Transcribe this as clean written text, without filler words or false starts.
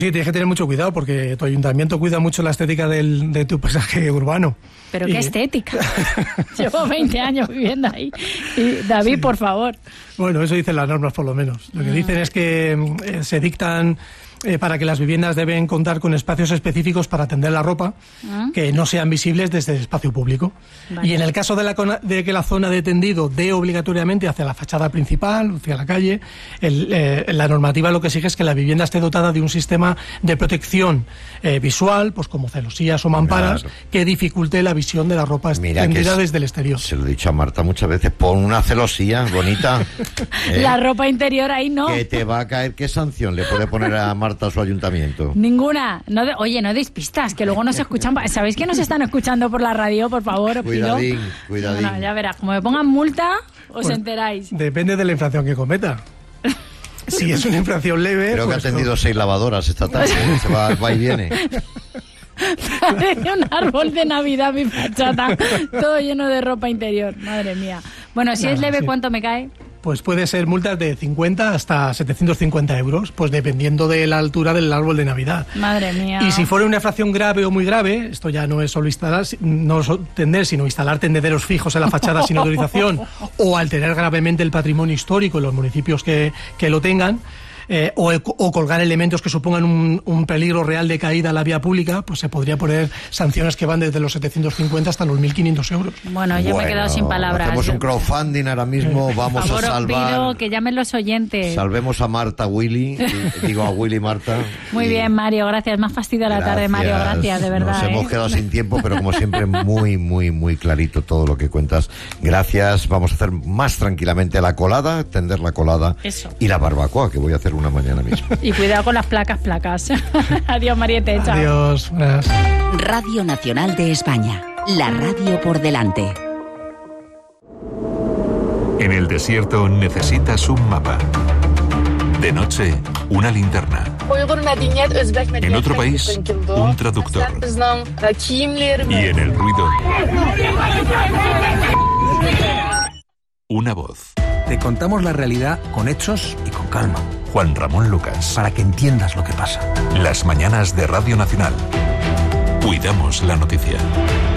Sí, tienes que tener mucho cuidado porque tu ayuntamiento cuida mucho la estética de tu paisaje urbano. ¿Pero qué estética? Llevo 20 años viviendo ahí. Y, David, por favor. Bueno, eso dicen las normas por lo menos. Lo que dicen es que se dictan para que las viviendas deben contar con espacios específicos para tender la ropa que no sean visibles desde el espacio público. Vale. Y en el caso de que la zona de tendido dé obligatoriamente hacia la fachada principal, hacia la calle, la normativa lo que exige es que la vivienda esté dotada de un sistema de protección visual, pues como celosías o mamparas, que dificulte la visión de la ropa tendida desde el exterior. Se lo he dicho a Marta muchas veces, pon una celosía bonita. La ropa interior ahí no. Que te va a caer, ¿qué sanción le puede poner a Marta a su ayuntamiento? Ninguna. Oye, no deis pistas, que luego nos escuchan. ¿Sabéis que nos están escuchando por la radio? Por favor, os pido. Cuidadín. Bueno, ya verás, como me pongan multa, os enteráis. Depende de la infracción que cometa. Si es una infracción leve... Creo que ha atendido 6 lavadoras esta tarde. Se va y viene. Parece un árbol de Navidad mi fachada, todo lleno de ropa interior. Madre mía. Bueno, si es leve, sí. ¿Cuánto me cae? Pues puede ser multas de 50 hasta 750 euros, pues dependiendo de la altura del árbol de Navidad. Madre mía. Y si fuera una infracción grave o muy grave, esto ya no es solo tender, sino instalar tendederos fijos en la fachada sin autorización o alterar gravemente el patrimonio histórico en los municipios que lo tengan, o colgar elementos que supongan un peligro real de caída a la vía pública, pues se podría poner sanciones que van desde los 750 hasta los 1.500 euros. Bueno, yo me he quedado sin palabras. Hacemos un crowdfunding ahora mismo, vamos por favor, a salvar... pido que llamen los oyentes. Salvemos a Marta, Willy, digo a Willy, Marta. Muy bien, Mario, gracias. Más fastidio a la tarde, Mario, gracias, de verdad. Nos hemos quedado sin tiempo, pero como siempre, muy, muy, muy clarito todo lo que cuentas. Gracias, vamos a hacer más tranquilamente la colada, tender la colada. Eso. Y la barbacoa, que voy a hacer una mañana mismo. Y cuidado con las placas. Adiós, Mariette. Chao. Adiós. Buenas. Radio Nacional de España. La radio por delante. En el desierto necesitas un mapa. De noche, una linterna. En otro país, un traductor. Y en el ruido, una voz. Te contamos la realidad con hechos y con calma. Juan Ramón Lucas. Para que entiendas lo que pasa. Las mañanas de Radio Nacional. Cuidamos la noticia.